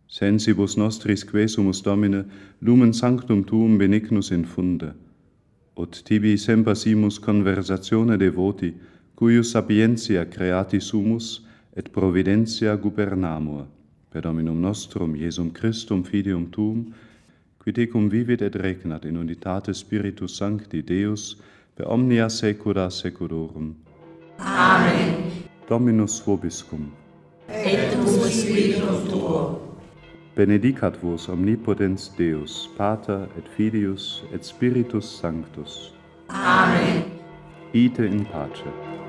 Sensibus nostris quesumus Domine, lumen sanctum tuum benignus infunde, ut tibi semper simus conversatione devoti, cuius sapientia creati sumus, et providentia gubernamur, per Dominum nostrum, Iesum Christum, Filium tuum, qui tecum vivit et regnat in unitate Spiritus Sancti Deus, per omnia saecula saeculorum. Amen. Dominus vobiscum. Et cum spiritu tuo. Benedicat vos omnipotens Deus, Pater et Filius et Spiritus Sanctus. Amen. Ite in pace.